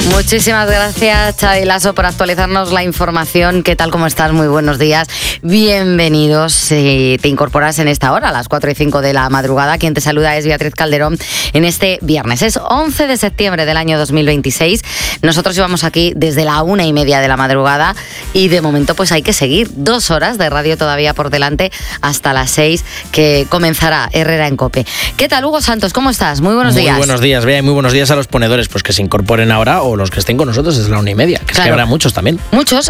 Muchísimas gracias, Xavi Lasso, por actualizarnos la información. ¿Qué tal? ¿Cómo estás? Muy buenos días. Bienvenidos. Si te incorporas en esta hora, a las 4 y 5 de la madrugada, quien te saluda es Beatriz Calderón en este viernes. Es 11 de septiembre del año 2026. Nosotros llevamos aquí desde la 1:30 de la madrugada y de momento pues hay que seguir 2 horas de radio todavía por delante hasta las 6 que comenzará Herrera en COPE. ¿Qué tal, Hugo Santos? ¿Cómo estás? Muy buenos días. Muy buenos días, Bea, y muy buenos días a los ponedores, pues que se incorporen ahora o los que estén con nosotros desde la 1:30, que claro, es que habrá muchos también. Muchos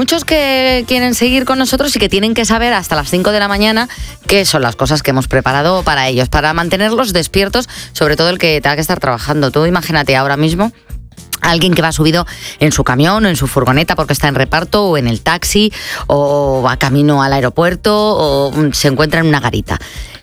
que quieren seguir con nosotros y que tienen que saber hasta las 5 de la mañana qué son las cosas que hemos preparado para ellos, para mantenerlos despiertos, sobre todo el que tenga que estar trabajando. Tú imagínate ahora mismo alguien que va subido en su camión o en su furgoneta porque está en reparto o en el taxi o va camino al aeropuerto o se encuentra en una garita.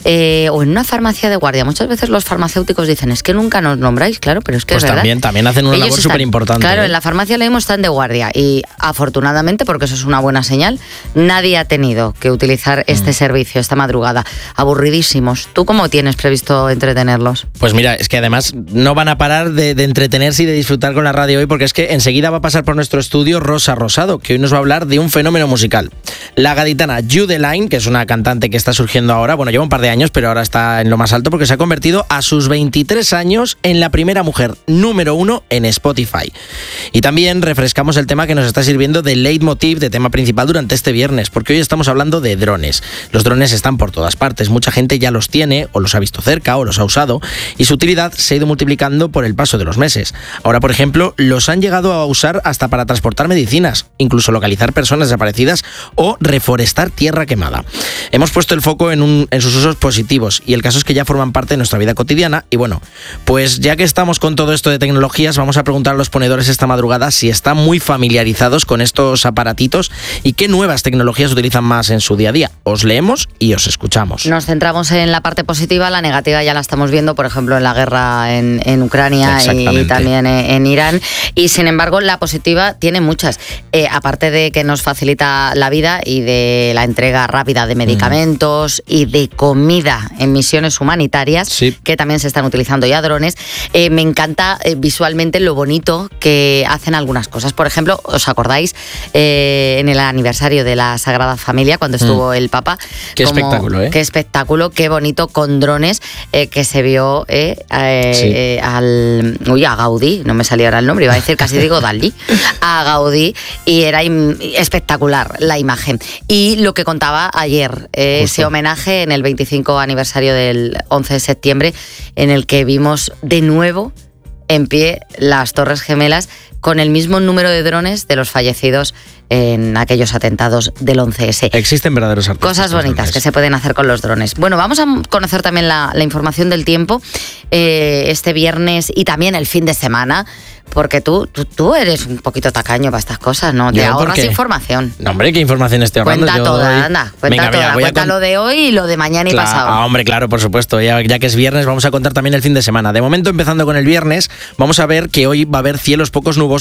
O en una farmacia de guardia. Muchas veces los farmacéuticos dicen, es que nunca nos nombráis, claro, pero es que pues es verdad. También hacen una labor súper importante. Claro, en la farmacia leímos están de guardia y afortunadamente, porque eso es una buena señal, nadie ha tenido que utilizar este servicio esta madrugada. Aburridísimos. ¿Tú cómo tienes previsto entretenerlos? Pues mira, es que además no van a parar de entretenerse y de disfrutar con la radio hoy, porque es que enseguida va a pasar por nuestro estudio Rosa Rosado, que hoy nos va a hablar de un fenómeno musical. La gaditana Judeline, que es una cantante que está surgiendo ahora, bueno, lleva un par de años, pero ahora está en lo más alto porque se ha convertido a sus 23 años en la primera mujer número 1 en Spotify. Y también refrescamos el tema que nos está sirviendo de leitmotiv, de tema principal durante este viernes, porque hoy estamos hablando de drones. Los drones están por todas partes, mucha gente ya los tiene, o los ha visto cerca, o los ha usado, y su utilidad se ha ido multiplicando por el paso de los meses. Ahora, por ejemplo, los han llegado a usar hasta para transportar medicinas, incluso localizar personas desaparecidas o reforestar tierra quemada. Hemos puesto el foco en sus usos positivos y el caso es que ya forman parte de nuestra vida cotidiana y bueno, pues ya que estamos con todo esto de tecnologías, vamos a preguntar a los ponedores esta madrugada si están muy familiarizados con estos aparatitos y qué nuevas tecnologías utilizan más en su día a día. Os leemos y os escuchamos. Nos centramos en la parte positiva, la negativa ya la estamos viendo, por ejemplo, en la guerra en Ucrania y también en Irán, y sin embargo la positiva tiene muchas, aparte de que nos facilita la vida y de la entrega rápida de medicamentos y de comida en misiones humanitarias, sí, que también se están utilizando ya drones. Me encanta visualmente lo bonito que hacen algunas cosas. Por ejemplo, ¿os acordáis en el aniversario de la Sagrada Familia cuando estuvo el Papa? Qué espectáculo, ¿eh? Qué espectáculo, qué bonito con drones que se vio a Gaudí, no me salía ahora el nombre, iba a decir, casi digo Dalí, a Gaudí, y era espectacular la imagen. Y lo que contaba ayer, ese homenaje en el 25 aniversario del 11 de septiembre, en el que vimos de nuevo en pie las Torres Gemelas con el mismo número de drones de los fallecidos en aquellos atentados del 11S. Existen verdaderos artistas. Cosas bonitas que se pueden hacer con los drones. Bueno, vamos a conocer también la información del tiempo este viernes y también el fin de semana, porque tú eres un poquito tacaño para estas cosas, ¿no? Te ahorras información. No, hombre, ¿qué información estoy ahorrando? Cuenta toda, anda, cuenta toda. Cuenta lo de hoy y lo de mañana y pasado. Hombre, claro, por supuesto. Ya que es viernes, vamos a contar también el fin de semana. De momento, empezando con el viernes, vamos a ver que hoy va a haber cielos pocos nubosos